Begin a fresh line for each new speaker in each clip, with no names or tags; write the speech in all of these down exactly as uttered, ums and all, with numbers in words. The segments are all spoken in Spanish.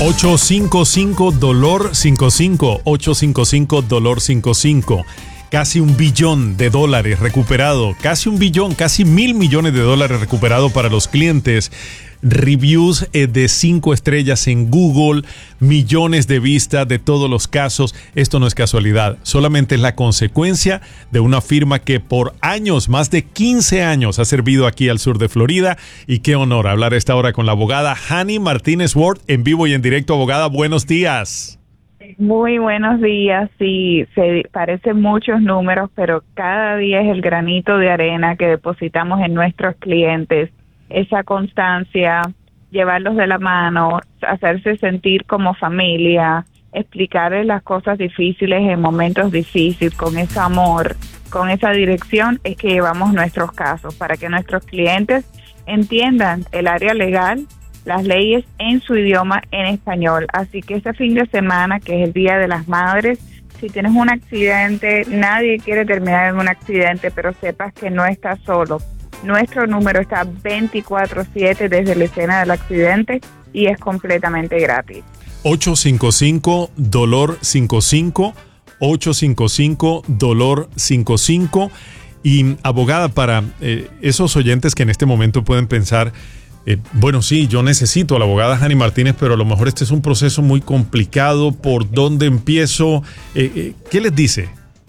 ocho cinco cinco dolor cinco cinco, ocho cinco cinco dolor cinco cinco. Casi un billón de dólares recuperado, casi un billón, casi mil millones de dólares recuperado para los clientes. Reviews eh, de cinco estrellas en Google, millones de vistas de todos los casos. Esto no es casualidad, solamente es la consecuencia de una firma que por años, más de quince años, ha servido aquí al sur de Florida. Y qué honor hablar a esta hora con la abogada Hani Martínez Ward, en vivo y en directo. Abogada, buenos días.
Muy buenos días. Sí, se parecen muchos números, pero cada día es el granito de arena que depositamos en nuestros clientes. Esa constancia, llevarlos de la mano, hacerse sentir como familia, explicarles las cosas difíciles en momentos difíciles, con ese amor, con esa dirección, es que llevamos nuestros casos, para que nuestros clientes entiendan el área legal, las leyes en su idioma en español. Así que este fin de semana, que es el Día de las Madres, si tienes un accidente, nadie quiere terminar en un accidente, pero sepas que no estás solo. Nuestro número está veinticuatro siete desde la escena del accidente y es completamente gratis.
ocho cinco cinco dolor cinco cinco, ocho cinco cinco dolor cinco cinco. Y abogada, para eh, esos oyentes que en este momento pueden pensar, eh, bueno, sí, yo necesito a la abogada Hani Martínez, pero a lo mejor este es un proceso muy complicado. ¿Por dónde empiezo? Eh, eh, ¿Qué les dice?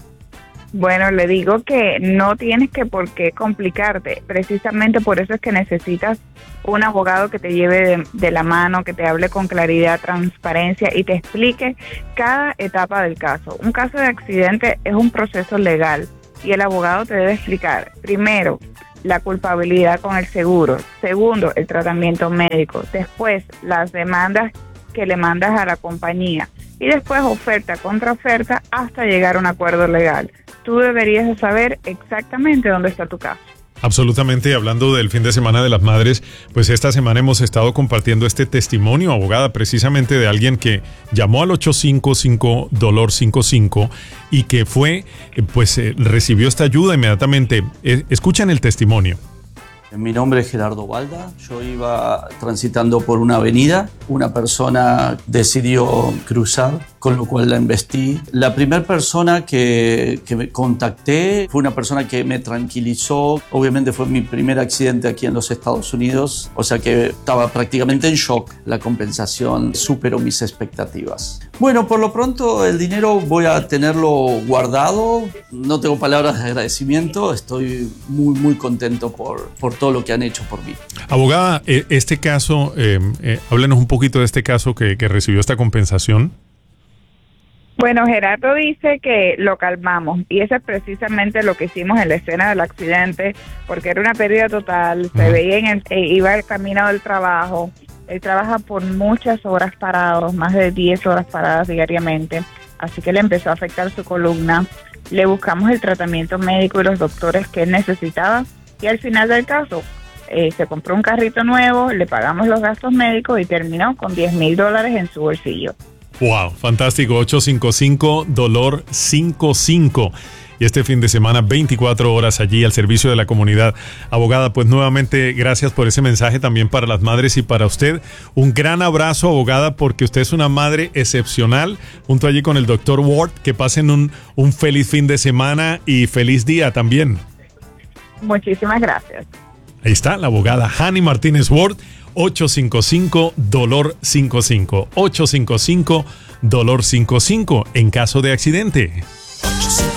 Bueno, le digo que no tienes que por qué complicarte. Precisamente por eso es que necesitas un abogado que te lleve de, de la mano, que te hable con claridad, transparencia y te explique cada etapa del caso. Un caso de accidente es un proceso legal y el abogado te debe explicar, primero, la culpabilidad con el seguro. Segundo, el tratamiento médico. Después, las demandas que le mandas a la compañía. Y después, oferta contra oferta hasta llegar a un acuerdo legal. Tú deberías de saber exactamente dónde está tu caso.
Absolutamente. Hablando del fin de semana de las madres, pues esta semana hemos estado compartiendo este testimonio, abogada, precisamente de alguien que llamó al ocho cinco cinco dolor cinco cinco y que fue, pues eh, recibió esta ayuda inmediatamente. Eh, escuchan el testimonio.
Mi nombre es Gerardo Balda. Yo iba transitando por una avenida. Una persona decidió cruzar, con lo cual la embestí. La primera persona que, que me contacté fue una persona que me tranquilizó. Obviamente fue mi primer accidente aquí en los Estados Unidos, o sea que estaba prácticamente en shock. La compensación superó mis expectativas. Bueno, por lo pronto el dinero voy a tenerlo guardado. No tengo palabras de agradecimiento. Estoy muy, muy contento por, por todo lo que han hecho por mí.
Abogada, este caso, eh, eh, háblenos un poquito de este caso que, que recibió esta compensación.
Bueno, Gerardo dice que lo calmamos y eso es precisamente lo que hicimos en la escena del accidente, porque era una pérdida total, se uh-huh. veía en el, eh, iba el camino del trabajo, él trabaja por muchas horas parados, más de diez horas paradas diariamente, así que le empezó a afectar su columna, le buscamos el tratamiento médico y los doctores que él necesitaba y al final del caso eh, se compró un carrito nuevo, le pagamos los gastos médicos y terminó con diez mil dólares en su bolsillo.
Wow, fantástico. ocho cinco cinco dolor cinco cinco. Y este fin de semana, veinticuatro horas allí al servicio de la comunidad. Abogada, pues nuevamente gracias por ese mensaje también para las madres y para usted. Un gran abrazo, abogada, porque usted es una madre excepcional. Junto allí con el doctor Ward, que pasen un, un feliz fin de semana y feliz día también.
Muchísimas gracias.
Ahí está la abogada Hani Martínez Ward. ocho cinco cinco dolor cinco cinco, ocho cinco cinco dolor cinco cinco en caso de accidente.